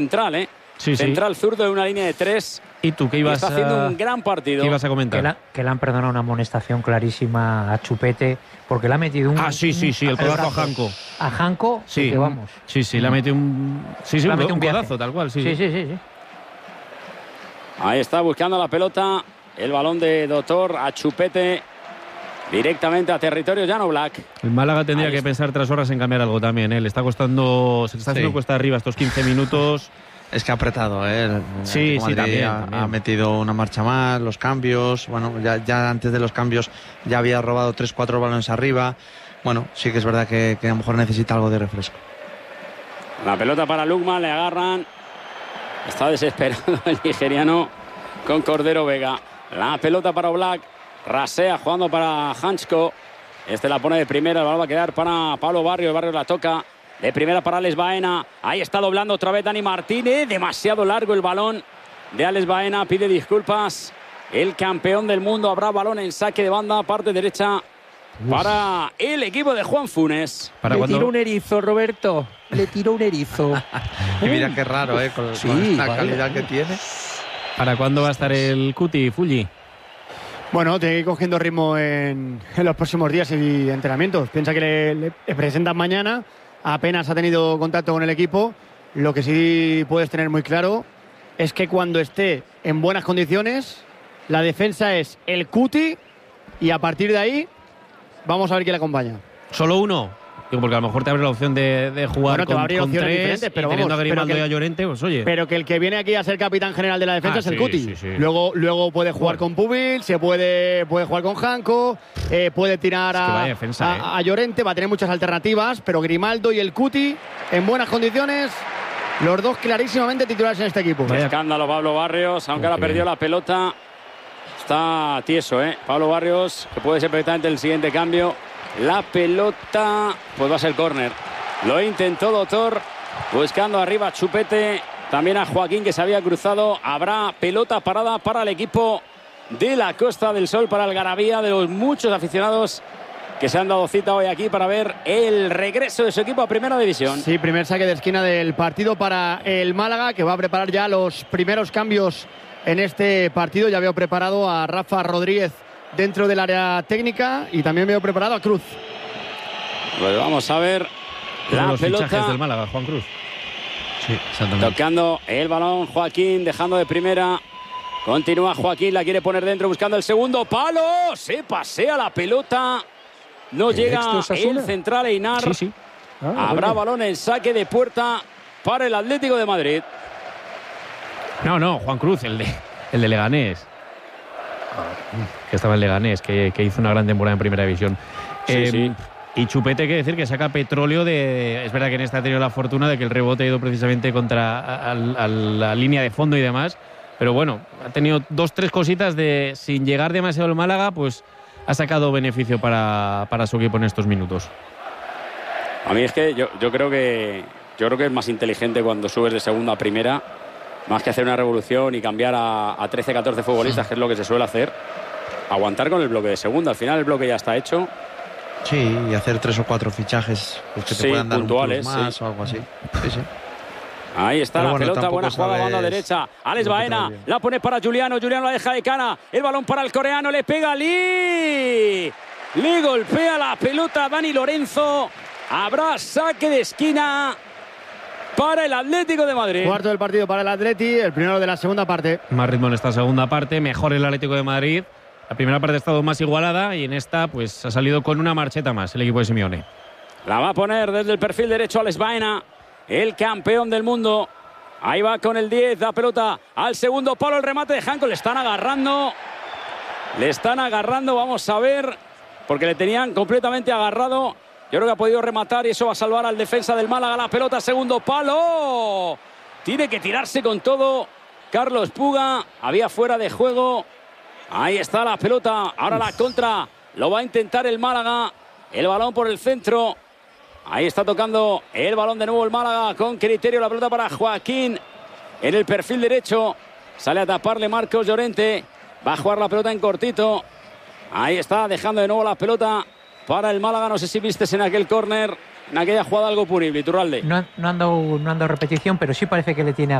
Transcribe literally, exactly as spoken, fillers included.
Central, ¿eh? Sí, Central sí. zurdo de una línea de tres. ¿Y tú qué ibas está haciendo a... un gran partido. ¿Qué ibas a comentar? Que, la, que le han perdonado una amonestación clarísima a Chupete porque le ha metido un... Ah, sí, sí, sí, el codazo a Janko. A Janko, Sí, que vamos. Sí, sí, le ha metido un... Sí, sí, Le ha un, metido un un codazo, tal cual, sí. Sí, sí, sí, sí. Ahí está buscando la pelota. El balón de Doctor a Chupete. Directamente a territorio Llano Black. El Málaga tendría Ahí que está. pensar tras horas en cambiar algo también, ¿eh? Le está costando... Se le está haciendo Sí. cuesta arriba estos quince minutos. Es que ha apretado, ¿eh? El Sí, Atlético sí, de Madrid también, ha, también. ha metido una marcha más, los cambios. Bueno, ya, ya antes de los cambios ya había robado tres cuatro balones arriba. Bueno, sí que es verdad que, que a lo mejor necesita algo de refresco. La pelota para Lukman, le agarran. Está desesperado el nigeriano con Cordero Vega. La pelota para Oblak. Rasea jugando para Hanchko. Este la pone de primera, el balón va a quedar para Pablo Barrio. El Barrio la toca. De primera para Alex Baena. Ahí está doblando otra vez Dani Martínez. Demasiado largo el balón de Alex Baena. Pide disculpas. El campeón del mundo. Habrá balón en saque de banda. Parte derecha para el equipo de Juan Funes. ¿Para Le cuándo? tiró un erizo, Roberto. Le tiró un erizo. Y mira qué raro, ¿eh? Con, Sí, con la vale. calidad que tiene. ¿Para cuándo va a estar el Cuti, Fulli? Bueno, tiene que ir cogiendo ritmo en, en los próximos días y entrenamientos. Piensa que le, le- le presentan mañana, apenas ha tenido contacto con el equipo. Lo que sí puedes tener muy claro es que cuando esté en buenas condiciones, la defensa es el Cuti y a partir de ahí vamos a ver quién le acompaña. ¿Solo uno? Digo, porque a lo mejor te abre la opción de, de jugar Bueno, te con, va a abrir con opciones tres diferentes, pero y teniendo vamos, a Grimaldo pero que- y a Llorente, pues oye. Pero que el que viene aquí a ser capitán general de la defensa Ah, es el sí, Cuti. sí, sí. Luego, luego puede jugar Bueno. con Pubil, se puede, puede jugar con Janko, eh, puede tirar Es que a, vaya defensa, a- eh. a Llorente, va a tener muchas alternativas, pero Grimaldo y el Cuti en buenas condiciones, los dos clarísimamente titulares en este equipo. Vaya. Escándalo Pablo Barrios, aunque ahora Ok. perdió la pelota. Está tieso, ¿eh? Pablo Barrios, que puede ser perfectamente el siguiente cambio. La pelota, pues va a ser córner. Lo intentó Doctor, buscando arriba a Chupete. También a Joaquín, que se había cruzado. Habrá pelota parada para el equipo de la Costa del Sol, para Algarabía, de los muchos aficionados que se han dado cita hoy aquí para ver el regreso de su equipo a Primera División. Sí, primer saque de esquina del partido para el Málaga, que va a preparar ya los primeros cambios en este partido. Ya veo preparado a Rafa Rodríguez dentro del área técnica y también veo preparado a Cruz. Pues vamos a ver Uno de la los fichajes pelota. del Málaga, Juan Cruz. Sí, exactamente. Tocando el balón Joaquín, dejando de primera. Continúa Joaquín, la quiere poner dentro, buscando el segundo palo. Se pasea la pelota. No ¿El llega ex de Osasuna? el central Einar. Sí, sí. Ah, Habrá bueno. balón en saque de puerta para el Atlético de Madrid. No, no, Juan Cruz, el de, el de Leganés. Que estaba en Leganés, que, que hizo una gran temporada en Primera División. Sí, sí. Y Chupete, hay que decir que saca petróleo de... Es verdad que en esta ha tenido la fortuna de que el rebote ha ido precisamente contra a, a- a la línea de fondo y demás. Pero bueno, ha tenido dos, tres cositas de... Sin llegar demasiado al Málaga, pues ha sacado beneficio para, para su equipo en estos minutos. A mí es que yo, yo creo que yo creo que es más inteligente cuando subes de segunda a primera, más que hacer una revolución y cambiar a, a trece, catorce futbolistas, que es lo que se suele hacer. Aguantar con el bloque de segunda. Al final el bloque ya está hecho. Sí, y hacer tres o cuatro fichajes pues, que te Sí, puedan dar puntuales, un plus más sí. o algo así. Sí, sí. Ahí está Pero la bueno, pelota, tampoco buena jugada, sabes banda derecha. Alex lo que te Baena, va bien. la pone para Juliano, Juliano la deja de cara. El balón para el coreano, le pega Lee. Le golpea la pelota a Dani Lorenzo. Habrá saque de esquina para el Atlético de Madrid. Cuarto del partido para el Atleti, el primero de la segunda parte. Más ritmo en esta segunda parte, mejor el Atlético de Madrid. La primera parte ha estado más igualada y en esta pues ha salido con una marcheta más el equipo de Simeone. La va a poner desde el perfil derecho Alex Baena, el campeón del mundo. Ahí va con el diez, la pelota al segundo palo, el remate de Janko. Le están agarrando. Le están agarrando, vamos a ver, porque le tenían completamente agarrado. Yo creo que ha podido rematar y eso va a salvar al defensa del Málaga. La pelota, segundo palo. Tiene que tirarse con todo Carlos Puga. Había fuera de juego. Ahí está la pelota. Ahora la contra. Lo va a intentar el Málaga. El balón por el centro. Ahí está tocando el balón de nuevo el Málaga con criterio. La pelota para Joaquín en el perfil derecho. Sale a taparle Marcos Llorente. Va a jugar la pelota en cortito. Ahí está dejando de nuevo la pelota para el Málaga. No sé si vistes en aquel córner en aquella jugada algo punible, Iturralde. No, no, han dado, no han dado repetición, pero sí parece que le tiene